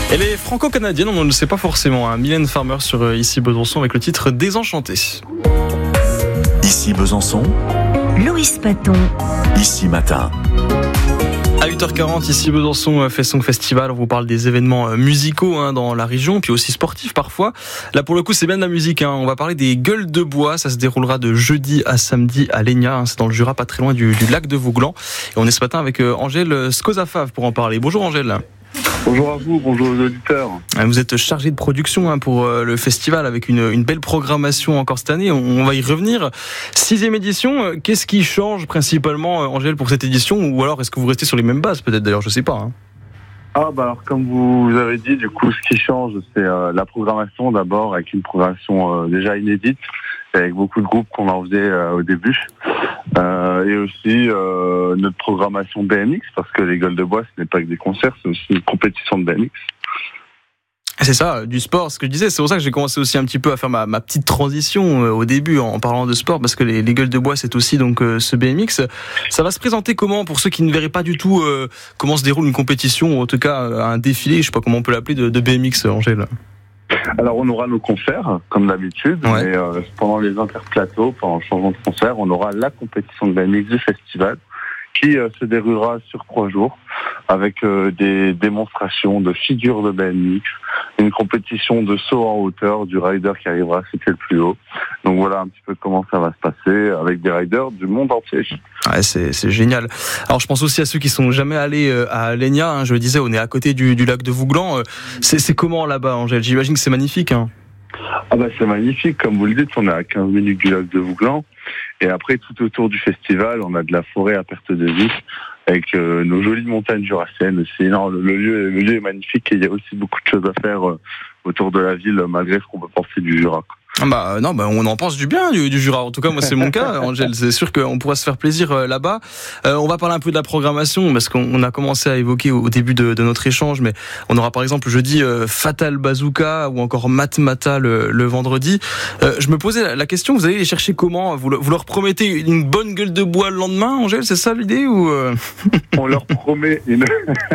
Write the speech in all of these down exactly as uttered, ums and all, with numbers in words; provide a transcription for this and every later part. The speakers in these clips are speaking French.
Elle est franco-canadienne, on ne le sait pas forcément. Hein. Mylène Farmer sur euh, Ici Besançon avec le titre Désenchanté. Ici Besançon, Loïs Paton. Ici Matin. À huit heures quarante, ici Besançon fait son festival. On vous parle des événements musicaux hein, dans la région, puis aussi sportifs parfois. Là, pour le coup, c'est bien de la musique. Hein. On va parler des Gueules de Bois. Ça se déroulera de jeudi à samedi à Légnat. Hein. C'est dans le Jura, pas très loin du, du lac de Vouglan. Et on est ce matin avec euh, Angèle Scozafav pour en parler. Bonjour Angèle. Bonjour à vous, bonjour aux auditeurs. Vous êtes chargé de production hein, pour euh, le festival avec une, une belle programmation encore cette année. On, on va y revenir. Sixième édition. Qu'est-ce qui change principalement, Angèle, pour cette édition? Ou alors est-ce que vous restez sur les mêmes bases peut-être d'ailleurs? Je sais pas. Hein. Ah bah alors comme vous avez dit, du coup, ce qui change, c'est euh, la programmation d'abord, avec une programmation euh, déjà inédite, avec beaucoup de groupes qu'on en faisait euh, au début. Euh, et aussi euh, notre programmation B M X, parce que les Gueules de Bois, ce n'est pas que des concerts, c'est aussi une compétition de B M X. C'est ça, du sport, ce que je disais, c'est pour ça que j'ai commencé aussi un petit peu à faire ma, ma petite transition euh, au début en, en parlant de sport, parce que les, les Gueules de Bois, c'est aussi donc euh, ce B M X. Ça va se présenter comment pour ceux qui ne verraient pas du tout euh, comment se déroule une compétition, ou en tout cas euh, un défilé, je sais pas comment on peut l'appeler, de, de B M X, Angèle? Alors on aura nos concerts, comme d'habitude, ouais. Mais euh, pendant les interplateaux, pendant le changement de concert, on aura la compétition de B M X du festival, qui euh, se déroulera sur trois jours, avec euh, des démonstrations de figures de B M X, une compétition de saut en hauteur du rider qui arrivera à sauter le plus haut. Donc voilà un petit peu comment ça va se passer, avec des riders du monde entier. Ouais, c'est, c'est génial. Alors je pense aussi à ceux qui sont jamais allés à Légnat, hein, je le disais, on est à côté du, du lac de Vouglan. C'est, c'est comment là-bas, Angèle? J'imagine que c'est magnifique. Hein. Ah bah c'est magnifique, comme vous le dites, on est à quinze minutes du lac de Vouglan. Et après, tout autour du festival, on a de la forêt à perte de vue, avec euh, nos jolies montagnes jurassiennes aussi. Non, le, le, lieu, le lieu est magnifique et il y a aussi beaucoup de choses à faire euh, autour de la ville, malgré ce qu'on peut penser du Jura. Bah non, bah on en pense du bien du, du Jura. En tout cas, moi c'est mon cas, Angèle. C'est sûr qu'on pourra se faire plaisir euh, là-bas. Euh, on va parler un peu de la programmation parce qu'on a commencé à évoquer au, au début de, de notre échange, mais on aura par exemple jeudi euh, Fatal Bazooka ou encore Matmata le, le vendredi. Euh, je me posais la, la question, vous allez les chercher comment? Vous, vous leur promettez une bonne gueule de bois le lendemain, Angèle? C'est ça l'idée ou euh... On leur promet une,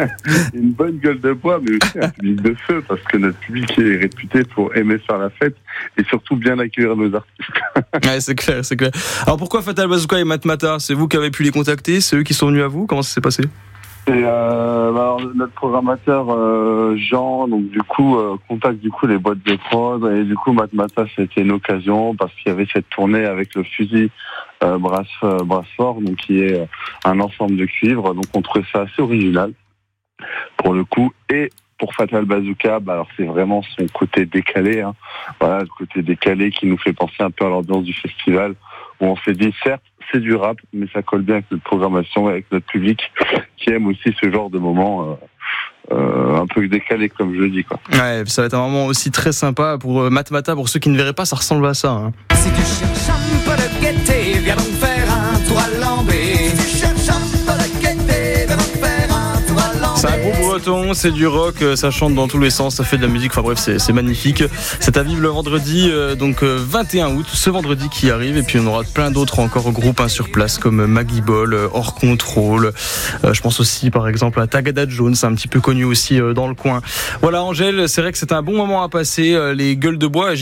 une bonne gueule de bois, mais aussi un public de feu, parce que notre public est réputé pour aimer faire la fête et surtout bien accueillir nos artistes. Ouais, c'est clair, c'est clair. Alors pourquoi Fatal Bazooka et Matmata? C'est vous qui avez pu les contacter? C'est eux qui sont venus à vous? Comment ça s'est passé? Et euh, alors, notre programmateur euh, Jean, donc du coup, euh, contacte du coup les boîtes de prod, et du coup Matmata, c'était une occasion parce qu'il y avait cette tournée avec le fusil euh, brasse euh, brassefort, donc qui est euh, un ensemble de cuivre, donc on trouvait ça assez original pour le coup. Et pour Fatal Bazooka, bah alors c'est vraiment son côté décalé, hein. Voilà, le côté décalé qui nous fait penser un peu à l'ambiance du festival, où on s'est dit, certes, c'est du rap, mais ça colle bien avec notre programmation, avec notre public, qui aime aussi ce genre de moments euh, euh, un peu décalés, comme je le dis, quoi. Ouais, ça va être un moment aussi très sympa pour euh, Matmata. Pour ceux qui ne verraient pas, ça ressemble à ça. Hein. Si tu cherches un peu de gaieté, viens donc faire un tour à Lambé. Si tu cherches un peu de gaieté, viens donc faire un tour à Lambé. C'est un groupe breton, c'est du rock, ça chante dans tous les sens, ça fait de la musique, enfin bref, c'est, c'est magnifique. C'est à vivre le vendredi, euh, donc euh, vingt et un août, ce vendredi qui arrive, et puis on aura plein d'autres encore au groupe hein, sur place, comme Maggie Ball, euh, Hors Contrôle. Euh, je pense aussi par exemple à Tagada Jones, un petit peu connu aussi euh, dans le coin. Voilà Angèle, c'est vrai que c'est un bon moment à passer, euh, les Gueules de Bois.